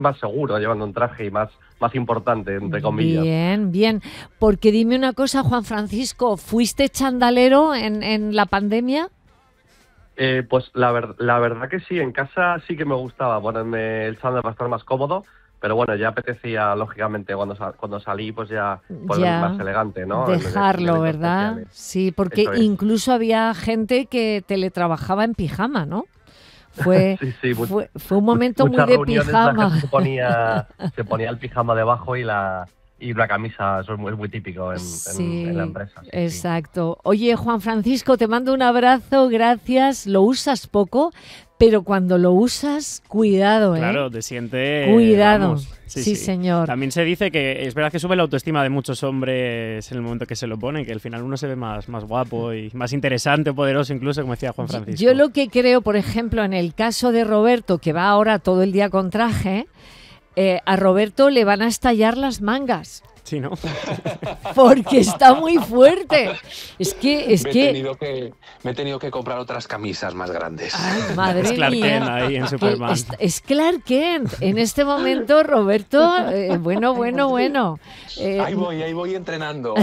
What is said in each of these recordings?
más seguro llevando un traje y más importante, entre comillas. Bien, bien. Porque dime una cosa, Juan Francisco, ¿fuiste chandalero en la pandemia? Pues la verdad que sí, en casa sí que me gustaba ponerme el chándal para estar más cómodo, pero bueno, ya apetecía, lógicamente, cuando salí, pues ya ponerme más elegante, ¿no? Dejarlo, ¿verdad? Sí, porque incluso había gente que teletrabajaba en pijama, ¿no? Fue un momento muy de pijama. Se ponía el pijama debajo y una camisa. Eso es muy típico en la empresa. Exacto. Oye, Juan Francisco, te mando un abrazo, gracias. Lo usas poco, pero cuando lo usas, cuidado, Claro, te sientes... Cuidado. Vamos. Sí, señor. También se dice que es verdad que sube la autoestima de muchos hombres en el momento que se lo ponen, que al final uno se ve más guapo y más interesante, poderoso incluso, como decía Juan Francisco. Yo lo que creo, por ejemplo, en el caso de Roberto, que va ahora todo el día con traje, a Roberto le van a estallar las mangas. Sí, ¿no? Porque está muy fuerte. Me he tenido que comprar otras camisas más grandes. Ay, madre es Clark mía. Kent ahí en Superman. Es Clark Kent. En este momento, Roberto, bueno. Ahí voy entrenando.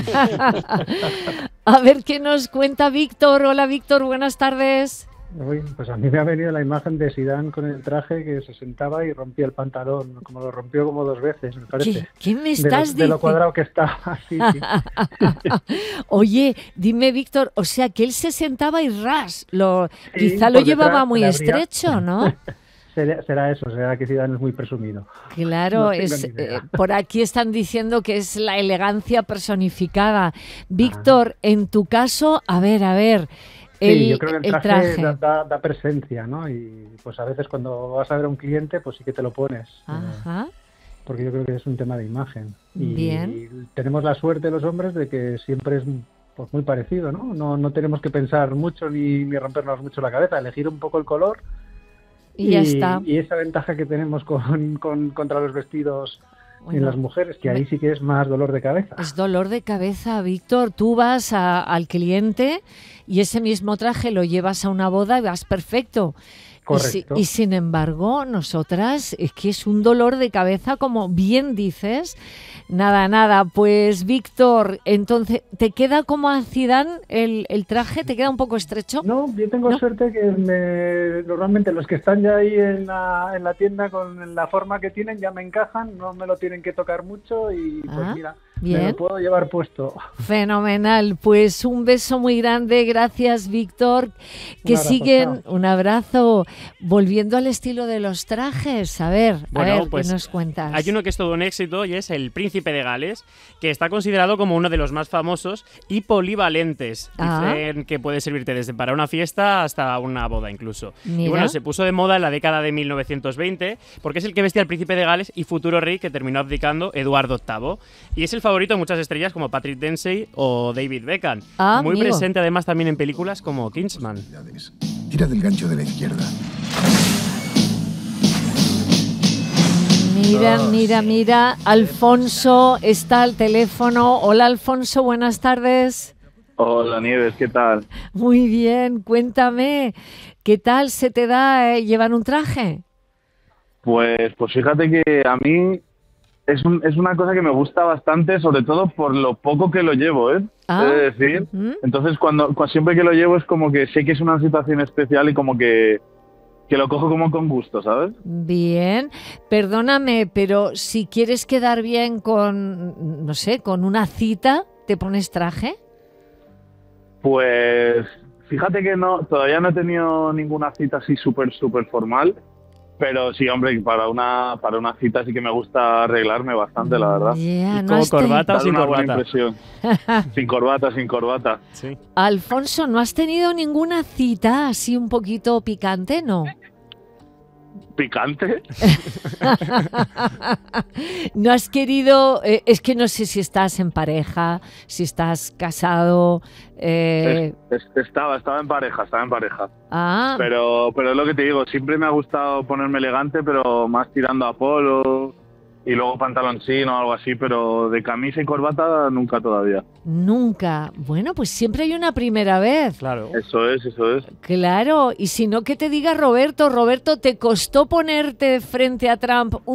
A ver qué nos cuenta Víctor. Hola, Víctor, buenas tardes. Pues a mí me ha venido la imagen de Zidane con el traje que se sentaba y rompía el pantalón, como lo rompió como 2 veces, me parece. ¿Qué me estás diciendo? De lo cuadrado que está. Sí. Oye, dime, Víctor, o sea que él se sentaba y quizá lo llevaba muy estrecho, ¿no? Será eso, será que Zidane es muy presumido. Claro, por aquí están diciendo que es la elegancia personificada. Víctor, en tu caso, a ver... Sí, yo creo que el traje da presencia, ¿no? Y pues a veces cuando vas a ver a un cliente, pues sí que te lo pones. Ajá. Porque yo creo que es un tema de imagen. Bien. Y tenemos la suerte los hombres de que siempre es pues muy parecido, ¿no? No tenemos que pensar mucho ni rompernos mucho la cabeza, elegir un poco el color. Y ya está. Y esa ventaja que tenemos contra los vestidos en las mujeres, que ahí sí que es más dolor de cabeza. Es dolor de cabeza, Víctor. Tú vas al cliente y ese mismo traje lo llevas a una boda y vas perfecto. Correcto. Y sin embargo, nosotras, es que es un dolor de cabeza, como bien dices. Nada. Pues, Víctor, entonces, ¿te queda como a Zidane el traje? ¿Te queda un poco estrecho? No, yo tengo suerte que normalmente los que están ya ahí en la tienda con la forma que tienen ya me encajan, no me lo tienen que tocar mucho y pues mira, bien. Me lo puedo llevar puesto. Fenomenal. Pues un beso muy grande. Gracias, Víctor. Un abrazo. Volviendo al estilo de los trajes, a ver, pues, ¿qué nos cuentas? Hay uno que es todo un éxito y es el Príncipe de Gales, que está considerado como uno de los más famosos y polivalentes. Dicen que puede servirte desde para una fiesta hasta una boda incluso. Mira. Y bueno, se puso de moda en la década de 1920 porque es el que vestía al Príncipe de Gales y futuro rey que terminó abdicando, Eduardo VIII. Y es el favorito de muchas estrellas como Patrick Dempsey o David Beckham. Muy presente además también en películas como Kingsman. Tira del gancho de la izquierda. Mira, Alfonso está al teléfono. Hola, Alfonso, buenas tardes. Hola, Nieves, ¿qué tal? Muy bien, cuéntame, ¿qué tal se te da llevar un traje? Pues fíjate que a mí es una cosa que me gusta bastante, sobre todo por lo poco que lo llevo, ¿eh? Es decir, entonces cuando siempre que lo llevo es como que sé que es una situación especial y como que lo cojo como con gusto, ¿sabes? Bien, perdóname, pero si quieres quedar bien con, no sé, con una cita, ¿te pones traje? Pues fíjate que no, todavía no he tenido ninguna cita así súper formal, pero sí, hombre, para una cita sí que me gusta arreglarme bastante, la verdad. Yeah, ¿Con corbata o sin una corbata? Buena impresión. Sin corbata. Sí. Alfonso, ¿no has tenido ninguna cita así un poquito picante, no? ¿Picante? No has querido, es que no sé si estás en pareja, si estás casado. Estaba en pareja. Pero es lo que te digo, siempre me ha gustado ponerme elegante, pero más tirando a polo y luego pantaloncino o algo así, pero de camisa y corbata nunca todavía. Nunca. Bueno, pues siempre hay una primera vez. Claro. Eso es. Claro, y si no, que te diga Roberto, ¿te costó ponerte frente a Trump